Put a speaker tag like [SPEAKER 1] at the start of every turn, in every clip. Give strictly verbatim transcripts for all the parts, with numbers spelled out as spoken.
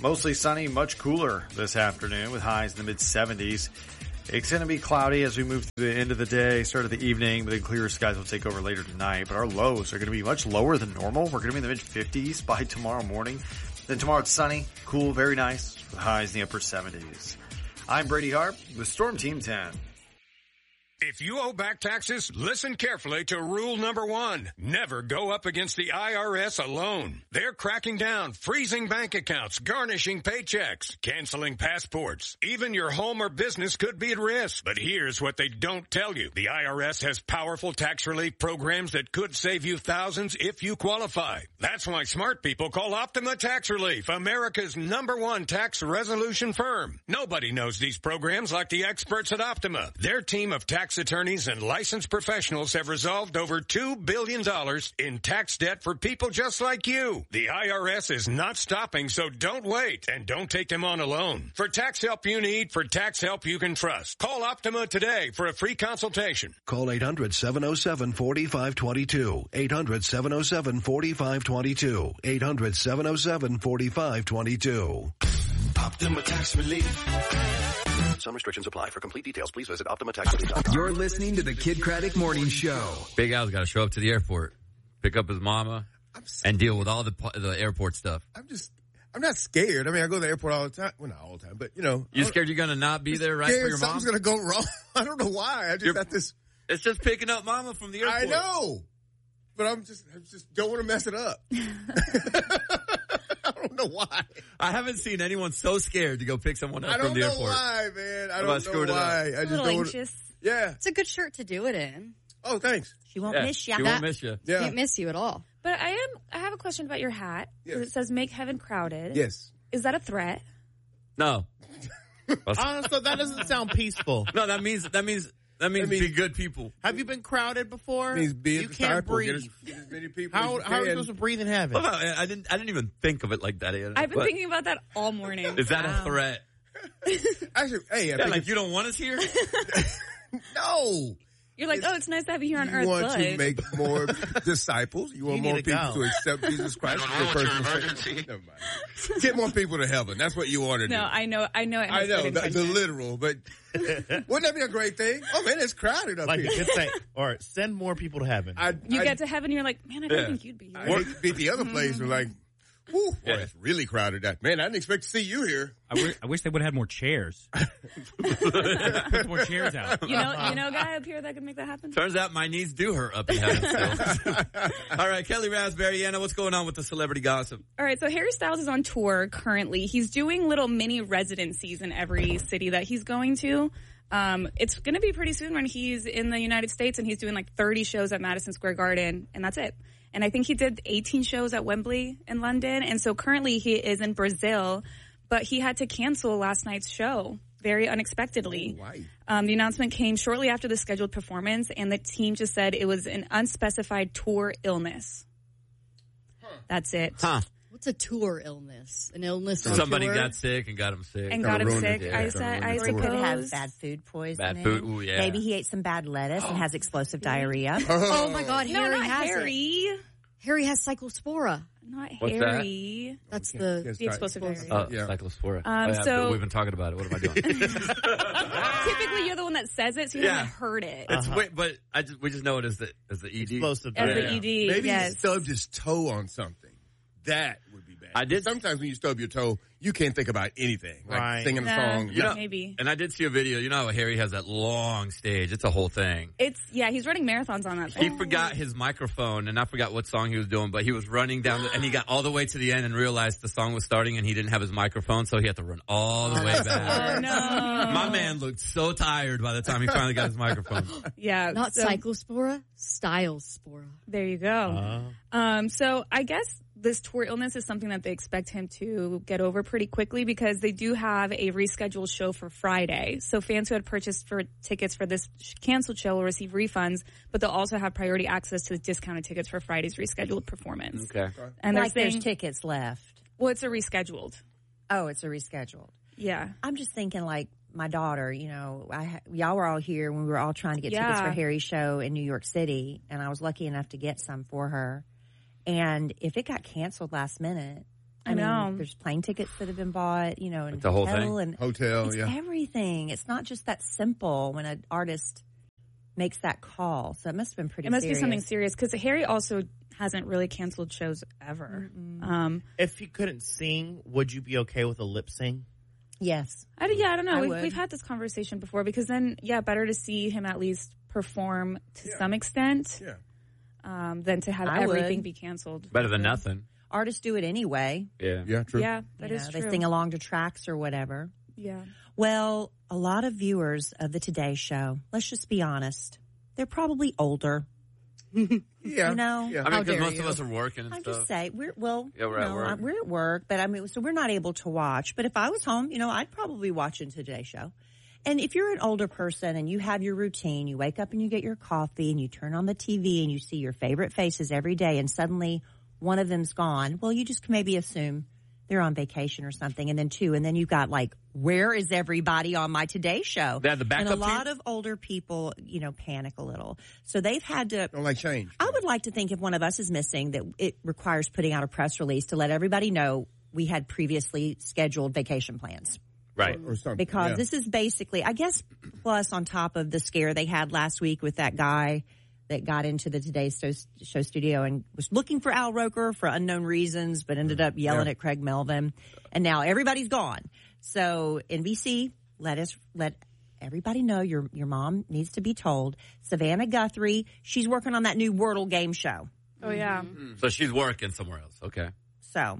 [SPEAKER 1] Mostly sunny, much cooler this afternoon with highs in the mid seventies. It's going to be cloudy as we move through the end of the day, start of the evening, but then clearer skies will take over later tonight. But our lows are going to be much lower than normal. We're going to be in the mid fifties by tomorrow morning. Then tomorrow it's sunny, cool, very nice, with highs in the upper seventies. I'm Brady Harp with Storm Team ten.
[SPEAKER 2] If you owe back taxes, listen carefully to rule number one. Never go up against the I R S alone. They're cracking down, freezing bank accounts, garnishing paychecks, canceling passports. Even your home or business could be at risk. But here's what they don't tell you. The I R S has powerful tax relief programs that could save you thousands if you qualify. That's why smart people call Optima Tax Relief, America's number one tax resolution firm. Nobody knows these programs like the experts at Optima. Their team of tax attorneys and licensed professionals have resolved over two billion dollars in tax debt for people just like you. The I R S is not stopping, so don't wait and don't take them on alone. For tax help you need, for tax help you can trust, call Optima today for a free consultation.
[SPEAKER 3] Call eight hundred, seven oh seven, four five two two. eight hundred, seven oh seven, four five two two. eight hundred, seven oh seven, four five two two.
[SPEAKER 4] Optima Tax Relief.
[SPEAKER 3] Some restrictions apply. For complete details, please visit optima tax relief dot com.
[SPEAKER 5] You're listening to the Kid Craddock Morning Show.
[SPEAKER 6] Big Al's got to show up to the airport, pick up his mama, and deal with all the the airport stuff.
[SPEAKER 7] I'm just, I'm not scared. I mean, I go to the airport all the time. Well, not all the time, but you know.
[SPEAKER 6] You scared you're going to not be there right for your mom?
[SPEAKER 7] Something's going to go wrong. I don't know why. I just
[SPEAKER 6] you're,
[SPEAKER 7] got this.
[SPEAKER 6] It's just picking up mama from the airport.
[SPEAKER 7] I know. But I'm just, I just don't want to mess it up. I don't know why.
[SPEAKER 6] I haven't seen anyone so scared to go pick someone up from the airport.
[SPEAKER 7] I don't know why, man. I
[SPEAKER 6] Have
[SPEAKER 7] don't
[SPEAKER 6] I
[SPEAKER 7] know why. I
[SPEAKER 8] a
[SPEAKER 7] just
[SPEAKER 8] little
[SPEAKER 7] don't
[SPEAKER 8] anxious.
[SPEAKER 7] Yeah.
[SPEAKER 8] It's a good shirt to do it in.
[SPEAKER 7] Oh, thanks.
[SPEAKER 8] She won't
[SPEAKER 6] Yeah,
[SPEAKER 8] miss you.
[SPEAKER 6] She won't miss you.
[SPEAKER 7] Yeah.
[SPEAKER 8] Can't miss you at all.
[SPEAKER 9] But I am. I have a question about your hat.
[SPEAKER 7] Yes.
[SPEAKER 9] It says "Make Heaven Crowded."
[SPEAKER 7] Yes.
[SPEAKER 9] Is that a threat?
[SPEAKER 6] No.
[SPEAKER 10] Honestly, that doesn't sound peaceful.
[SPEAKER 6] No, that means that means that means
[SPEAKER 7] That means-
[SPEAKER 6] be good people.
[SPEAKER 10] Have you been crowded before?
[SPEAKER 7] It means be a
[SPEAKER 10] you can't
[SPEAKER 7] disciple. Get
[SPEAKER 10] breathe.
[SPEAKER 7] as, get as many people
[SPEAKER 10] How,
[SPEAKER 7] as you
[SPEAKER 10] how are you
[SPEAKER 7] can.
[SPEAKER 10] supposed to breathe in heaven?
[SPEAKER 6] Well, no, I didn't. I didn't even think of it like that. Anna,
[SPEAKER 9] I've been
[SPEAKER 6] but
[SPEAKER 9] thinking about that all morning.
[SPEAKER 6] Is that
[SPEAKER 8] Wow.
[SPEAKER 6] a threat?
[SPEAKER 7] Actually, hey, I
[SPEAKER 6] Yeah,
[SPEAKER 7] think
[SPEAKER 6] like
[SPEAKER 7] it's-
[SPEAKER 6] you don't want us here.
[SPEAKER 7] no.
[SPEAKER 9] You're like, oh, it's nice to have you here on
[SPEAKER 7] You
[SPEAKER 9] Earth.
[SPEAKER 7] want
[SPEAKER 9] but
[SPEAKER 7] to make more disciples. You want
[SPEAKER 10] You
[SPEAKER 7] more
[SPEAKER 10] need to
[SPEAKER 7] people
[SPEAKER 10] go.
[SPEAKER 7] to accept Jesus Christ as your personal Savior. Never mind. Get more people to heaven. That's what you want to do.
[SPEAKER 9] no, I know, I know, it
[SPEAKER 7] I
[SPEAKER 9] has
[SPEAKER 7] know
[SPEAKER 9] good
[SPEAKER 7] the, the
[SPEAKER 9] intention.
[SPEAKER 7] literal, but wouldn't that be a great thing? Oh man, it's crowded up
[SPEAKER 10] Like
[SPEAKER 7] here.
[SPEAKER 10] you could say, or send more people to heaven.
[SPEAKER 7] I,
[SPEAKER 9] You
[SPEAKER 7] I,
[SPEAKER 9] get to heaven, you're like, man, I didn't
[SPEAKER 6] Yeah.
[SPEAKER 9] think you'd be here.
[SPEAKER 7] I hate to beat the other place. We're like, whew, boy,
[SPEAKER 6] Yeah.
[SPEAKER 7] it's really crowded. That man, I didn't expect to see you here.
[SPEAKER 11] I, w- I wish they would have had more chairs. Put more chairs out.
[SPEAKER 9] You know, you know, a guy up here that could make that happen.
[SPEAKER 6] Turns out my knees do hurt up in heaven still. All right, Kelly Raspberry, Anna, what's going on with the celebrity gossip?
[SPEAKER 9] All right, so Harry Styles is on tour currently. He's doing little mini residencies in every city that he's going to. Um, it's going to be pretty soon when he's in the United States and he's doing like thirty shows at Madison Square Garden, and that's it. And I think he did eighteen shows at Wembley in London, and so currently he is in Brazil, but he had to cancel last night's show very unexpectedly.
[SPEAKER 7] Oh, why?
[SPEAKER 9] Um, the announcement came shortly after the scheduled performance, and the team just said it was an unspecified tour illness. That's it.
[SPEAKER 6] Huh.
[SPEAKER 8] What's a tour illness? An illness on
[SPEAKER 6] Somebody
[SPEAKER 8] tour?
[SPEAKER 6] got sick and got him sick.
[SPEAKER 9] And got him
[SPEAKER 7] ruined
[SPEAKER 9] sick.
[SPEAKER 7] it.
[SPEAKER 9] I
[SPEAKER 7] Yeah,
[SPEAKER 9] said,
[SPEAKER 7] ruined
[SPEAKER 9] I
[SPEAKER 7] it.
[SPEAKER 12] Or he could have
[SPEAKER 9] suppose.
[SPEAKER 12] bad food poisoning.
[SPEAKER 6] Bad food, ooh, yeah.
[SPEAKER 12] Maybe he ate some bad lettuce and has explosive diarrhea.
[SPEAKER 8] Oh my God,
[SPEAKER 9] No,
[SPEAKER 8] Harry
[SPEAKER 9] not
[SPEAKER 8] has
[SPEAKER 9] Harry.
[SPEAKER 8] it. Harry has cyclospora.
[SPEAKER 9] Not
[SPEAKER 6] What's that?
[SPEAKER 9] Harry.
[SPEAKER 8] That's
[SPEAKER 7] Yes,
[SPEAKER 8] the
[SPEAKER 7] yes,
[SPEAKER 9] The explosive
[SPEAKER 7] right.
[SPEAKER 9] diarrhea.
[SPEAKER 6] Oh,
[SPEAKER 7] Yeah.
[SPEAKER 6] cyclospora.
[SPEAKER 9] Um,
[SPEAKER 6] oh, yeah,
[SPEAKER 9] so-
[SPEAKER 6] but we've been talking about it. What am I doing?
[SPEAKER 9] Typically, you're the one that says it, so you
[SPEAKER 6] Yeah.
[SPEAKER 9] haven't heard it.
[SPEAKER 6] It's wait, but I just, we just know it as the as the E D.
[SPEAKER 10] Explosive
[SPEAKER 9] As
[SPEAKER 10] diarrhea.
[SPEAKER 9] the E D,
[SPEAKER 7] Maybe
[SPEAKER 9] yes.
[SPEAKER 7] he stubbed his toe on something. That would be bad.
[SPEAKER 6] I did-
[SPEAKER 7] Sometimes when you stub your toe, you can't think about anything. Like
[SPEAKER 10] Right.
[SPEAKER 7] singing a
[SPEAKER 9] Nah,
[SPEAKER 7] song.
[SPEAKER 6] You know,
[SPEAKER 9] maybe.
[SPEAKER 6] And I did see a video. You know how Harry has that long stage? It's a whole thing.
[SPEAKER 9] It's, yeah, he's running marathons on that
[SPEAKER 6] He
[SPEAKER 9] thing.
[SPEAKER 6] forgot his microphone, and I forgot what song he was doing, but he was running down, the, and he got all the way to the end and realized the song was starting, and he didn't have his microphone, so he had to run all the way back.
[SPEAKER 9] Oh, no.
[SPEAKER 6] My man looked so tired by the time he finally got his microphone.
[SPEAKER 9] Yeah.
[SPEAKER 8] not
[SPEAKER 9] so,
[SPEAKER 8] cyclospora, stylespora.
[SPEAKER 9] There you go. Um, so I guess this tour illness is something that they expect him to get over pretty quickly because they do have a rescheduled show for Friday. So fans who had purchased for tickets for this canceled show will receive refunds, but they'll also have priority access to the discounted tickets for Friday's rescheduled performance.
[SPEAKER 6] Okay.
[SPEAKER 9] And they're
[SPEAKER 12] Like
[SPEAKER 9] saying,
[SPEAKER 12] there's tickets left.
[SPEAKER 9] well, it's a rescheduled.
[SPEAKER 12] Oh, it's a rescheduled.
[SPEAKER 9] Yeah.
[SPEAKER 12] I'm just thinking like my daughter, you know, I ha- y'all were all here when we were all trying to get
[SPEAKER 9] Yeah.
[SPEAKER 12] tickets for Harry's show in New York City, and I was lucky enough to get some for her. And if it got canceled last minute,
[SPEAKER 9] I know.
[SPEAKER 12] mean, there's plane tickets that have been bought, you know, and
[SPEAKER 6] the whole
[SPEAKER 12] hotel
[SPEAKER 6] thing?
[SPEAKER 12] and
[SPEAKER 7] Hotel,
[SPEAKER 12] it's
[SPEAKER 7] yeah.
[SPEAKER 12] everything. It's not just that simple when an artist makes that call. So it must have been pretty
[SPEAKER 9] It must
[SPEAKER 12] serious.
[SPEAKER 9] be something serious because Harry also hasn't really canceled shows ever. Um,
[SPEAKER 10] If he couldn't sing, would you be okay with a lip sync?
[SPEAKER 12] Yes.
[SPEAKER 9] I, yeah, I don't know.
[SPEAKER 12] I
[SPEAKER 9] we've,
[SPEAKER 12] would.
[SPEAKER 9] we've had this conversation before because then, yeah, better to see him at least perform to
[SPEAKER 7] Yeah.
[SPEAKER 9] some extent
[SPEAKER 7] Yeah.
[SPEAKER 9] um, than to have
[SPEAKER 12] I
[SPEAKER 9] everything
[SPEAKER 12] would.
[SPEAKER 9] be canceled.
[SPEAKER 6] Better than nothing.
[SPEAKER 12] Artists do it anyway.
[SPEAKER 6] Yeah.
[SPEAKER 7] Yeah, true.
[SPEAKER 9] Yeah, that
[SPEAKER 12] You
[SPEAKER 9] is
[SPEAKER 12] know,
[SPEAKER 9] true.
[SPEAKER 12] They sing along to tracks or whatever.
[SPEAKER 9] Yeah.
[SPEAKER 12] Well, a lot of viewers of the Today Show, let's just be honest, they're probably older.
[SPEAKER 7] Yeah.
[SPEAKER 12] You know?
[SPEAKER 7] Yeah.
[SPEAKER 6] I mean,
[SPEAKER 8] How
[SPEAKER 6] because
[SPEAKER 8] dare
[SPEAKER 6] most
[SPEAKER 8] you.
[SPEAKER 6] of us are working and
[SPEAKER 12] I'm
[SPEAKER 6] stuff.
[SPEAKER 12] just saying, we're, well,
[SPEAKER 6] Yeah, we're
[SPEAKER 12] you
[SPEAKER 6] at
[SPEAKER 12] know,
[SPEAKER 6] work.
[SPEAKER 12] I- we're at work, but I mean, so we're not able to watch. But if I was home, you know, I'd probably watch the Today Show. And if you're an older person and you have your routine, you wake up and you get your coffee and you turn on the T V and you see your favorite faces every day and suddenly one of them's gone, well, you just maybe assume they're on vacation or something. And then two, and then you've got like, where is everybody on my Today Show?
[SPEAKER 6] They had the
[SPEAKER 12] And a
[SPEAKER 6] backup
[SPEAKER 12] lot
[SPEAKER 6] team?
[SPEAKER 12] of older people, you know, panic a little. So they've had to
[SPEAKER 7] Don't like change.
[SPEAKER 12] I would like to think if one of us is missing, that it requires putting out a press release to let everybody know we had previously scheduled vacation plans.
[SPEAKER 6] Right.
[SPEAKER 7] Or something.
[SPEAKER 12] Because
[SPEAKER 7] yeah.
[SPEAKER 12] this is basically, I guess, plus on top of the scare they had last week with that guy that got into the Today Show, show studio and was looking for Al Roker for unknown reasons, but ended up yelling
[SPEAKER 7] Yeah.
[SPEAKER 12] at Craig Melvin. And now everybody's gone. So N B C, let us, let everybody know your, your mom needs to be told. Savannah Guthrie, she's working on that new Wordle game show.
[SPEAKER 9] Oh, yeah.
[SPEAKER 6] So she's working somewhere else. Okay.
[SPEAKER 12] So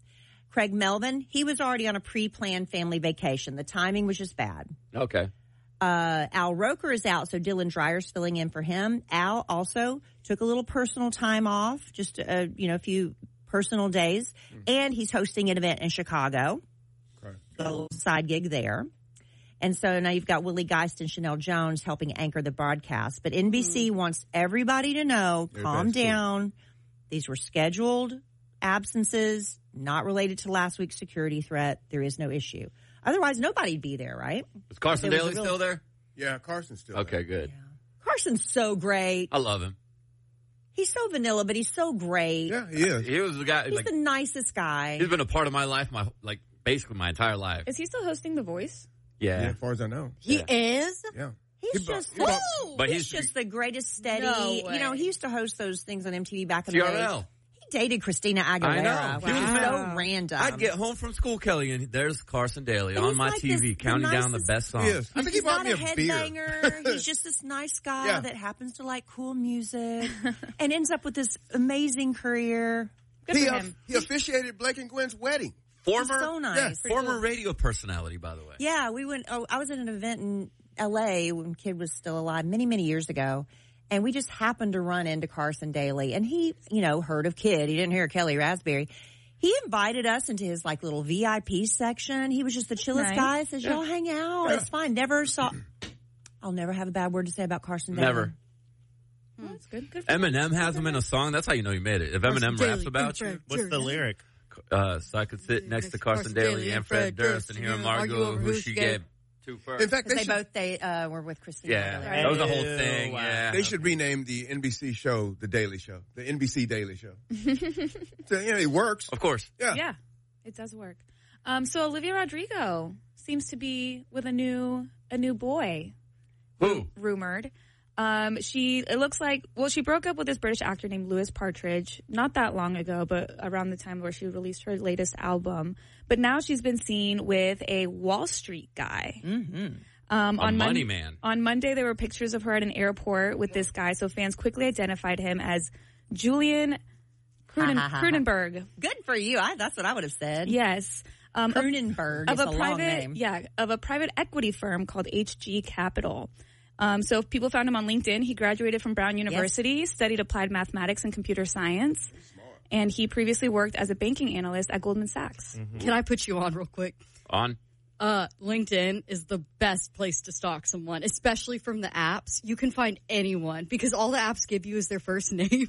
[SPEAKER 12] Craig Melvin, he was already on a pre-planned family vacation. The timing was just bad.
[SPEAKER 6] Okay.
[SPEAKER 12] Uh, Al Roker is out, so Dylan Dreyer's filling in for him. Al also took a little personal time off, just, uh, you know, a few personal days, and he's hosting an event in Chicago.
[SPEAKER 7] Okay.
[SPEAKER 12] A little side gig there. And so now you've got Willie Geist and Chanel Jones helping anchor the broadcast. But N B C wants everybody to know, calm
[SPEAKER 7] Everybody's
[SPEAKER 12] down. These were scheduled absences, not related to last week's security threat. There is no issue. Otherwise, nobody'd be there, right?
[SPEAKER 6] Is Carson
[SPEAKER 12] There was
[SPEAKER 6] Daly
[SPEAKER 12] a real-
[SPEAKER 6] still there?
[SPEAKER 7] Yeah, Carson's still
[SPEAKER 6] Okay, good.
[SPEAKER 12] Carson's so great.
[SPEAKER 6] I love him.
[SPEAKER 12] He's so vanilla, but he's so great.
[SPEAKER 7] there. Yeah, he is.
[SPEAKER 6] He was the guy.
[SPEAKER 12] He's
[SPEAKER 6] Like,
[SPEAKER 12] the nicest guy.
[SPEAKER 6] he's been a part of my life, my like basically my entire life.
[SPEAKER 9] Is he still hosting The Voice?
[SPEAKER 7] Yeah,
[SPEAKER 6] Yeah.
[SPEAKER 7] as far as I know.
[SPEAKER 8] He
[SPEAKER 6] Yeah.
[SPEAKER 8] is?
[SPEAKER 7] Yeah.
[SPEAKER 12] He's
[SPEAKER 7] He bought-
[SPEAKER 12] just,
[SPEAKER 7] he bought-
[SPEAKER 12] Woo!
[SPEAKER 6] But
[SPEAKER 12] he's,
[SPEAKER 6] he's-
[SPEAKER 12] just the greatest steady.
[SPEAKER 8] No
[SPEAKER 12] You know,
[SPEAKER 8] way.
[SPEAKER 12] he used to host those things on M T V back in
[SPEAKER 6] C
[SPEAKER 12] the
[SPEAKER 6] R
[SPEAKER 12] day.
[SPEAKER 6] L.
[SPEAKER 12] He dated Christina Aguilera.
[SPEAKER 6] I know.
[SPEAKER 12] Which is
[SPEAKER 9] Wow.
[SPEAKER 12] so random.
[SPEAKER 6] I'd get home from school, Kelly, and there's Carson Daly
[SPEAKER 12] And
[SPEAKER 6] on
[SPEAKER 12] he's
[SPEAKER 6] my
[SPEAKER 12] like
[SPEAKER 6] T V,
[SPEAKER 12] this- the
[SPEAKER 6] counting down the
[SPEAKER 12] nicest-
[SPEAKER 6] best songs.
[SPEAKER 7] He is. I think he
[SPEAKER 12] He's
[SPEAKER 7] bought
[SPEAKER 12] not
[SPEAKER 7] me
[SPEAKER 12] a
[SPEAKER 7] a beer.
[SPEAKER 12] headbanger. He's just this nice guy
[SPEAKER 7] Yeah.
[SPEAKER 12] that happens to like cool music and ends up with this amazing career.
[SPEAKER 9] Good
[SPEAKER 7] He,
[SPEAKER 9] for
[SPEAKER 7] uh,
[SPEAKER 9] him.
[SPEAKER 7] he officiated Blake and Gwen's wedding.
[SPEAKER 6] Former,
[SPEAKER 12] so nice.
[SPEAKER 6] yeah,
[SPEAKER 12] Pretty
[SPEAKER 6] former
[SPEAKER 12] cool.
[SPEAKER 6] radio personality, by the way.
[SPEAKER 12] Yeah, we went. Oh, I was at an event in L A when Kid was still alive many, many years ago. And we just happened to run into Carson Daly. And he, you know, heard of Kid. He didn't hear Kelly Raspberry. He invited us into his like little V I P section. He was just the chillest
[SPEAKER 9] Nice.
[SPEAKER 12] guy. Says, y'all hang out.
[SPEAKER 7] Yeah.
[SPEAKER 12] It's fine. Never saw. I'll never have a bad word to say about Carson Daly.
[SPEAKER 6] Never.
[SPEAKER 9] Oh, that's good. Good for him.
[SPEAKER 6] Eminem has him in a song. That's how you know you made it. If Eminem
[SPEAKER 8] Daly,
[SPEAKER 6] raps about
[SPEAKER 8] Fred
[SPEAKER 6] you,
[SPEAKER 10] What's the lyric?
[SPEAKER 6] uh, so I could sit next to Carson Daly and Fred Durst and hear him argue over who she gave to first.
[SPEAKER 7] In fact, they
[SPEAKER 12] Because they
[SPEAKER 7] should,
[SPEAKER 12] both they uh, were with Christina.
[SPEAKER 6] Yeah,
[SPEAKER 12] Aguilera.
[SPEAKER 6] that was the whole
[SPEAKER 10] Ew,
[SPEAKER 6] thing.
[SPEAKER 10] wow.
[SPEAKER 6] Yeah,
[SPEAKER 7] they should rename the N B C show the Daily Show, the N B C Daily Show. So, you know, it works.
[SPEAKER 6] of course.
[SPEAKER 7] Yeah.
[SPEAKER 9] Yeah, it does work. Um, so Olivia Rodrigo seems to be with a new a new boy,
[SPEAKER 6] Who?
[SPEAKER 9] rumored. Um, she it looks like well, she broke up with this British actor named Lewis Partridge not that long ago, but around the time where she released her latest album. But now she's been seen with a Wall Street guy.
[SPEAKER 12] Mm-hmm.
[SPEAKER 9] Um,
[SPEAKER 6] A
[SPEAKER 9] on Mon-
[SPEAKER 6] money man.
[SPEAKER 9] On Monday, there were pictures of her at an airport with this guy, so fans quickly identified him as Julian Cruden-
[SPEAKER 12] Ha, ha, ha, ha.
[SPEAKER 9] Cronenberg.
[SPEAKER 12] Good for you. I, that's what I would have said.
[SPEAKER 9] Yes. Um, of-
[SPEAKER 12] Cronenberg
[SPEAKER 9] of
[SPEAKER 12] is
[SPEAKER 9] a
[SPEAKER 12] a long
[SPEAKER 9] private,
[SPEAKER 12] name.
[SPEAKER 9] yeah, of a private equity firm called H G Capital. Um, so if people found him on LinkedIn, he graduated from Brown University, studied applied mathematics and computer science, and he previously worked as a banking analyst at Goldman Sachs.
[SPEAKER 8] Can I put you on real quick?
[SPEAKER 6] On.
[SPEAKER 8] Uh, LinkedIn is the best place to stalk someone, especially from the apps. You can find anyone because all the apps give you is their first name.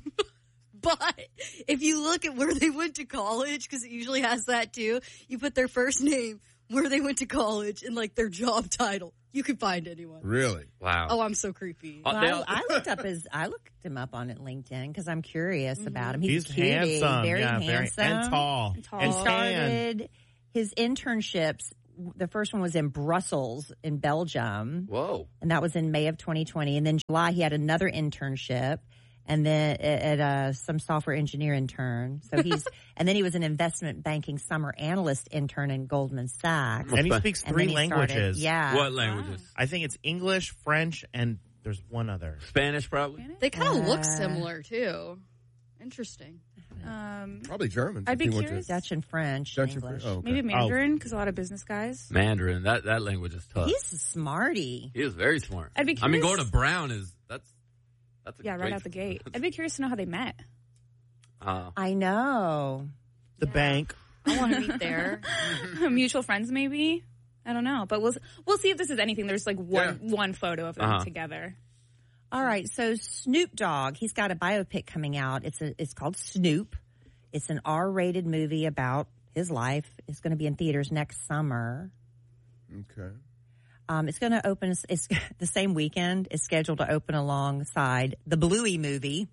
[SPEAKER 8] But if you look at where they went to college, because it usually has that too, you put their first name where they went to college, and like their job title. You can find anyone.
[SPEAKER 7] Really?
[SPEAKER 6] Wow.
[SPEAKER 8] Oh, I'm so creepy.
[SPEAKER 12] Well, I, I looked up his. I looked him up on it LinkedIn because I'm curious
[SPEAKER 8] Mm-hmm.
[SPEAKER 12] about him. He's,
[SPEAKER 10] He's
[SPEAKER 12] cutie,
[SPEAKER 10] handsome,
[SPEAKER 12] very
[SPEAKER 10] yeah, very-
[SPEAKER 12] handsome,
[SPEAKER 10] and tall.
[SPEAKER 9] And tall.
[SPEAKER 12] He
[SPEAKER 10] And
[SPEAKER 12] started his internships. The first one was in Brussels, in Belgium.
[SPEAKER 6] Whoa.
[SPEAKER 12] And that was in May of twenty twenty. And then July, he had another internship. And then at, at uh, some software engineer intern. So he's, and then he was an investment banking summer analyst intern in Goldman Sachs.
[SPEAKER 10] And he speaks
[SPEAKER 12] And
[SPEAKER 10] three
[SPEAKER 12] then he started-
[SPEAKER 10] languages.
[SPEAKER 12] yeah.
[SPEAKER 6] What languages?
[SPEAKER 10] I think it's English, French, and there's one other.
[SPEAKER 6] Spanish, probably.
[SPEAKER 8] They kind of
[SPEAKER 12] Uh,
[SPEAKER 8] look similar too. Interesting.
[SPEAKER 9] Um,
[SPEAKER 7] Probably German.
[SPEAKER 9] I'd be
[SPEAKER 7] If he went
[SPEAKER 9] curious.
[SPEAKER 12] Dutch and French,
[SPEAKER 7] Dutch and
[SPEAKER 12] English.
[SPEAKER 7] French. Oh, okay.
[SPEAKER 9] maybe Mandarin, because a lot of business guys.
[SPEAKER 6] Mandarin. That that language is tough.
[SPEAKER 12] He's a smarty.
[SPEAKER 6] He is very smart.
[SPEAKER 9] I'd be
[SPEAKER 6] I mean,
[SPEAKER 9] curious-
[SPEAKER 6] going to Brown is that's that's a
[SPEAKER 9] Yeah,
[SPEAKER 6] great,
[SPEAKER 9] right out the gate. I'd be curious to know how they met.
[SPEAKER 6] Uh,
[SPEAKER 12] I know.
[SPEAKER 10] The bank.
[SPEAKER 8] I want to meet there.
[SPEAKER 9] Mutual friends, maybe. I don't know, but we'll we'll see if this is anything. There's like one one photo of them
[SPEAKER 6] Uh-huh.
[SPEAKER 9] together.
[SPEAKER 12] All right, so Snoop Dogg, he's got a biopic coming out. It's a, it's called Snoop. It's an R-rated movie about his life. It's going to be in theaters next summer.
[SPEAKER 7] Okay.
[SPEAKER 12] Um, it's going to open. It's the same weekend. It's scheduled to open alongside the Bluey movie,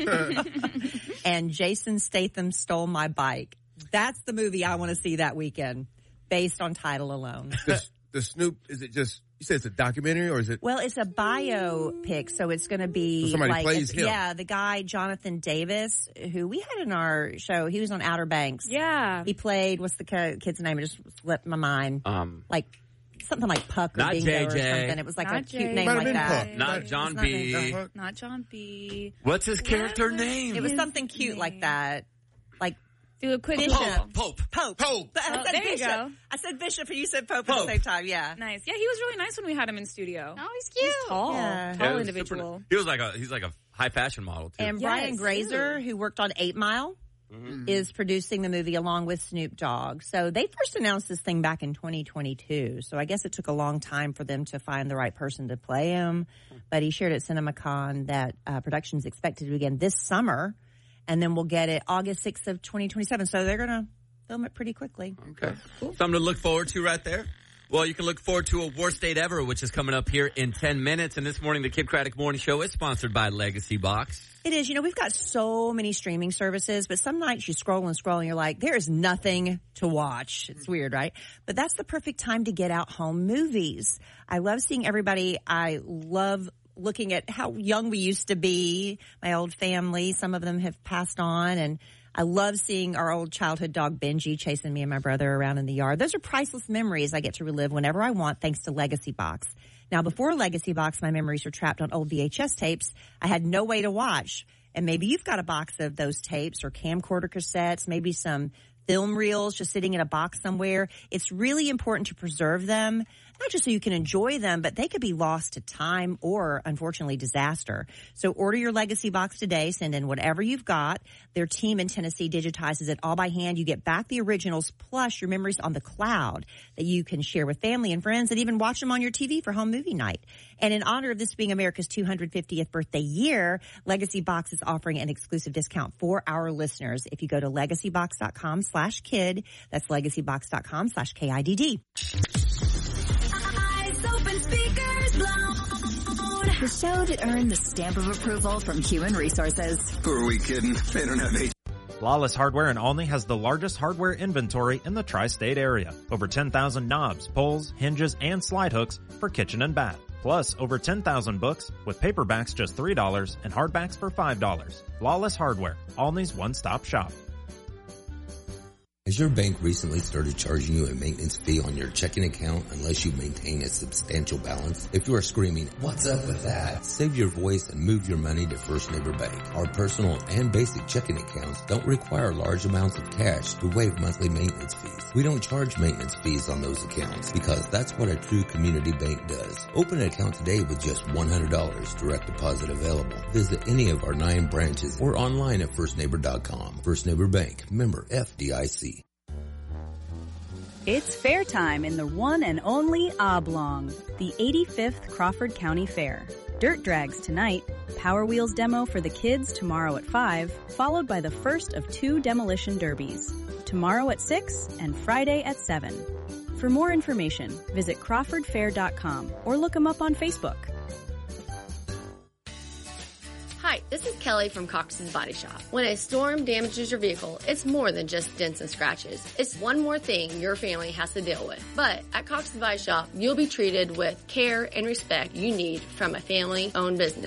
[SPEAKER 12] and Jason Statham Stole My Bike. That's the movie I want to see that weekend, based on title alone.
[SPEAKER 7] The, the Snoop, is it just, you said it's a documentary or is it?
[SPEAKER 12] Well, it's a biopic, so it's going to be
[SPEAKER 7] So somebody
[SPEAKER 12] like
[SPEAKER 7] plays
[SPEAKER 12] it's-
[SPEAKER 7] him.
[SPEAKER 12] yeah, the guy Jonathan Davis, who we had in our show. He was on Outer Banks.
[SPEAKER 9] Yeah,
[SPEAKER 12] he played. What's the ki- kid's name? It just slipped my mind.
[SPEAKER 6] um,
[SPEAKER 12] Like something like Puck or
[SPEAKER 6] Not
[SPEAKER 12] Bingo
[SPEAKER 6] J
[SPEAKER 12] or
[SPEAKER 6] J.
[SPEAKER 12] something. It was like
[SPEAKER 9] Not
[SPEAKER 12] a cute
[SPEAKER 9] J J.
[SPEAKER 12] name
[SPEAKER 7] Might have
[SPEAKER 12] like
[SPEAKER 7] been
[SPEAKER 12] that.
[SPEAKER 7] Puck.
[SPEAKER 6] not
[SPEAKER 12] It's
[SPEAKER 6] John
[SPEAKER 12] not
[SPEAKER 6] B.
[SPEAKER 12] named-
[SPEAKER 9] not John B.
[SPEAKER 6] What's his character name?
[SPEAKER 12] It was something cute like that. Like
[SPEAKER 9] Do a quick
[SPEAKER 12] Bishop.
[SPEAKER 9] Google.
[SPEAKER 6] Pope.
[SPEAKER 12] Pope.
[SPEAKER 7] Pope.
[SPEAKER 12] But I
[SPEAKER 9] Oh,
[SPEAKER 12] said
[SPEAKER 9] there you
[SPEAKER 12] Bishop.
[SPEAKER 9] go.
[SPEAKER 12] I said Bishop and you said Pope, at
[SPEAKER 6] Pope.
[SPEAKER 12] the same time. Yeah.
[SPEAKER 9] Nice. Yeah, he was really nice when we had him in studio.
[SPEAKER 8] Oh, he's cute.
[SPEAKER 9] He's tall,
[SPEAKER 12] Yeah.
[SPEAKER 6] Yeah,
[SPEAKER 9] tall
[SPEAKER 6] it was
[SPEAKER 9] individual.
[SPEAKER 6] super- he was like a he's like a high fashion model too.
[SPEAKER 12] And
[SPEAKER 9] Yes.
[SPEAKER 12] Brian Grazer, who worked on Eight Mile,
[SPEAKER 6] Mm-hmm.
[SPEAKER 12] is producing the movie along with Snoop Dogg. So they first announced this thing back in twenty twenty-two. So I guess it took a long time for them to find the right person to play him. But he shared at CinemaCon that uh, production is expected to begin this summer, and then we'll get it August sixth of twenty twenty-seven. So they're going to film it pretty quickly.
[SPEAKER 6] Okay. Something to look forward to right there. Well, you can look forward to a Worst Date Ever, which is coming up here in ten minutes. And this morning, the Kid Craddock Morning Show is sponsored by Legacy Box.
[SPEAKER 12] It is. You know, we've got so many streaming services, but some nights you scroll and scroll and you're like, there is nothing to watch. It's weird, right? But that's the perfect time to get out home movies. I love seeing everybody. I love looking at how young we used to be, my old family. Some of them have passed on, and I love seeing our old childhood dog Benji chasing me and my brother around in the yard. Those are priceless memories I get to relive whenever I want, thanks to Legacy Box. Now, before Legacy Box, my memories were trapped on old V H S tapes. I had no way to watch. And maybe you've got a box of those tapes or camcorder cassettes, maybe some film reels just sitting in a box somewhere. It's really important to preserve them, not just so you can enjoy them, but they could be lost to time or, unfortunately, disaster. So order your Legacy Box today. Send in whatever you've got. Their team in Tennessee digitizes it all by hand. You get back the originals plus your memories on the cloud that you can share with family and friends and even watch them on your T V for home movie night. And in honor of this being America's two hundred fiftieth birthday year, Legacy Box is offering an exclusive discount for our listeners. If you go to legacybox.com slash kid, that's legacybox.com slash K I D D.
[SPEAKER 13] Eyes open, speakers blown. The show that earned the stamp of approval from Human Resources.
[SPEAKER 14] Who are we kidding? They don't have eight.
[SPEAKER 15] Flawless Hardware in Olney has the largest hardware inventory in the tri-state area. Over ten thousand knobs, pulls, hinges, and slide hooks for kitchen and bath. Plus, over ten thousand books with paperbacks just three dollars and hardbacks for five dollars. Flawless Hardware, Olney's one-stop shop.
[SPEAKER 16] Has your bank recently started charging you a maintenance fee on your checking account unless you maintain a substantial balance? If you are screaming, "What's up with that?" save your voice and move your money to First Neighbor Bank. Our personal and basic checking accounts don't require large amounts of cash to waive monthly maintenance fees. We don't charge maintenance fees on those accounts because that's what a true community bank does. Open an account today with just one hundred dollars direct deposit available. Visit any of our nine branches or online at first neighbor dot com. First Neighbor Bank, member F D I C.
[SPEAKER 17] It's fair time in the one and only Oblong, the eighty-fifth Crawford County Fair. Dirt drags tonight, Power Wheels demo for the kids tomorrow at five, followed by the first of two demolition derbies. Tomorrow at six and Friday at seven. For more information, visit crawford fair dot com or look them up on Facebook.
[SPEAKER 18] Hi, this is Kelly from Cox's Body Shop. When a storm damages your vehicle, it's more than just dents and scratches. It's one more thing your family has to deal with. But at Cox's Body Shop, you'll be treated with care and respect you need from a family-owned business.